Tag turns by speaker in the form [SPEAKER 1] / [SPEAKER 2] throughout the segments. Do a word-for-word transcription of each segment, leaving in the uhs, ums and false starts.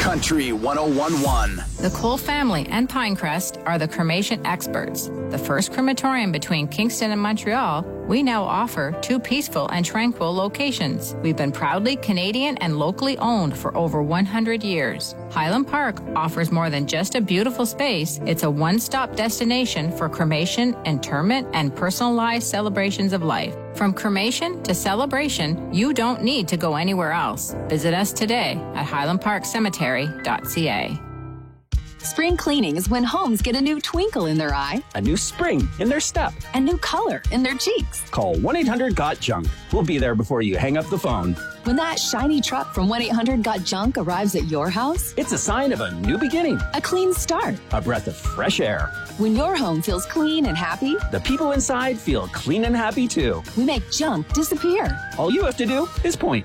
[SPEAKER 1] Country one oh one point one.
[SPEAKER 2] The Cole family and Pinecrest are the cremation experts. The first crematorium between Kingston and Montreal, we now offer two peaceful and tranquil locations. We've been proudly Canadian and locally owned for over one hundred years. Highland Park offers more than just a beautiful space. It's a one-stop destination for cremation, interment, and personalized celebrations of life. From cremation to celebration, you don't need to go anywhere else. Visit us today at highland park cemetery dot c a.
[SPEAKER 3] Spring cleaning is when homes get a new twinkle in their eye,
[SPEAKER 4] a new spring in their step,
[SPEAKER 3] a new color in their cheeks.
[SPEAKER 4] Call one eight hundred got junk. We'll be there before you hang up the phone.
[SPEAKER 3] When that shiny truck from one eight hundred got junk arrives at your house,
[SPEAKER 4] it's a sign of a new beginning,
[SPEAKER 3] a clean start,
[SPEAKER 4] a breath of fresh air.
[SPEAKER 3] When your home feels clean and happy,
[SPEAKER 4] the people inside feel clean and happy too.
[SPEAKER 3] We make junk disappear.
[SPEAKER 4] All you have to do is point.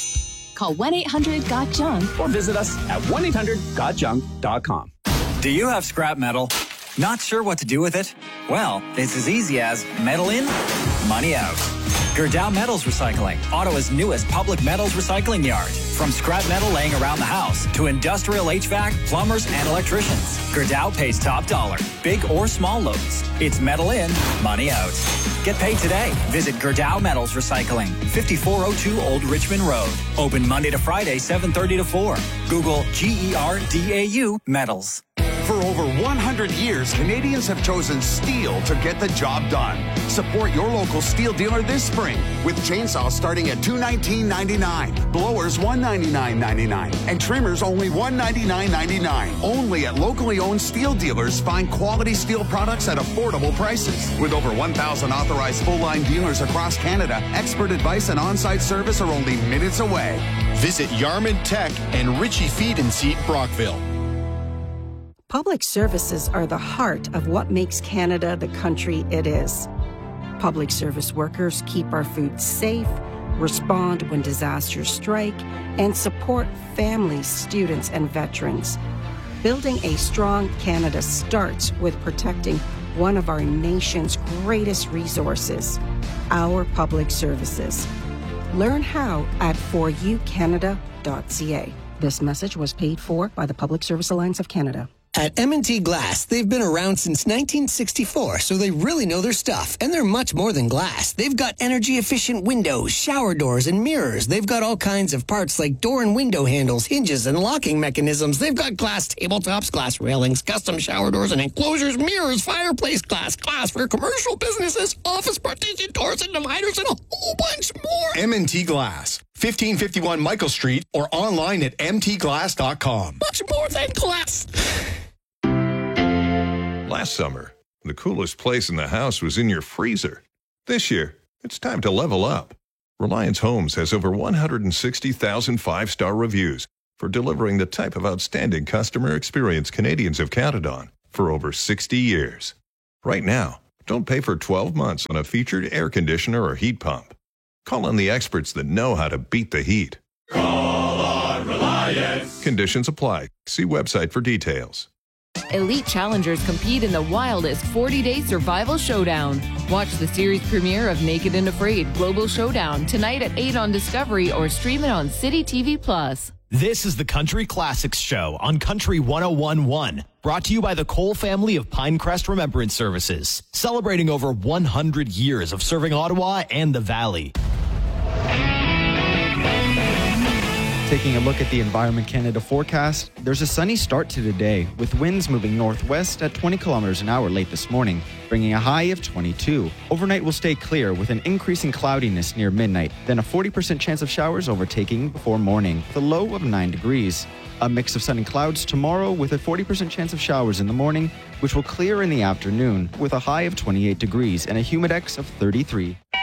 [SPEAKER 3] Call one eight hundred got junk
[SPEAKER 4] or visit us at one eight hundred got junk dot com.
[SPEAKER 5] Do you have scrap metal? Not sure what to do with it? Well, it's as easy as metal in, money out. Gerdau Metals Recycling, Ottawa's newest public metals recycling yard. From scrap metal laying around the house to industrial H V A C, plumbers, and electricians, Gerdau pays top dollar, big or small loads. It's metal in, money out. Get paid today. Visit Gerdau Metals Recycling, fifty-four oh two Old Richmond Road. Open Monday to Friday, seven thirty to four. Google G E R D A U Metals.
[SPEAKER 6] For over one hundred years, Canadians have chosen steel to get the job done. Support your local steel dealer this spring with chainsaws starting at two hundred nineteen dollars and ninety-nine cents, blowers one hundred ninety-nine dollars and ninety-nine cents, and trimmers only one hundred ninety-nine dollars and ninety-nine cents. Only at locally owned steel dealers find quality steel products at affordable prices. With over one thousand authorized full-line dealers across Canada, expert advice and on-site service are only minutes away.
[SPEAKER 7] Visit Yarmouth Tech and Ritchie Feed and Seat Brockville.
[SPEAKER 8] Public services are the heart of what makes Canada the country it is. Public service workers keep our food safe, respond when disasters strike, and support families, students, and veterans. Building a strong Canada starts with protecting one of our nation's greatest resources, our public services. Learn how at for you canada dot c a. This message was paid for by the Public Service Alliance of Canada.
[SPEAKER 9] At M and T Glass, they've been around since nineteen sixty-four, so they really know their stuff. And they're much more than glass. They've got energy-efficient windows, shower doors, and mirrors. They've got all kinds of parts like door and window handles, hinges, and locking mechanisms. They've got glass tabletops, glass railings, custom shower doors and enclosures, mirrors, fireplace glass, glass for commercial businesses, office partition doors and dividers, and a whole bunch more.
[SPEAKER 7] M and T Glass, fifteen fifty-one Michael Street, or online at m t glass dot com.
[SPEAKER 9] Much more than glass.
[SPEAKER 10] Last summer, the coolest place in the house was in your freezer. This year, it's time to level up. Reliance Homes has over one hundred sixty thousand five-star reviews for delivering the type of outstanding customer experience Canadians have counted on for over sixty years. Right now, don't pay for twelve months on a featured air conditioner or heat pump. Call on the experts that know how to beat the heat.
[SPEAKER 11] Call on Reliance.
[SPEAKER 10] Conditions apply. See website for details.
[SPEAKER 12] Elite challengers compete in the wildest forty-day survival showdown. Watch the series premiere of Naked and Afraid Global Showdown tonight at eight on Discovery or stream it on City T V Plus.
[SPEAKER 13] This is the Country Classics Show on Country one oh one point one. Brought to you by the Cole family of Pinecrest Remembrance Services. Celebrating over one hundred years of serving Ottawa and the Valley.
[SPEAKER 14] Taking a look at the Environment Canada forecast, there's a sunny start to the day, with winds moving northwest at twenty kilometers an hour late this morning, bringing a high of twenty-two. Overnight will stay clear with an increasing cloudiness near midnight, then a forty percent chance of showers overtaking before morning, with a low of nine degrees. A mix of sun and clouds tomorrow with a forty percent chance of showers in the morning, which will clear in the afternoon, with a high of twenty-eight degrees and a humidex of thirty-three.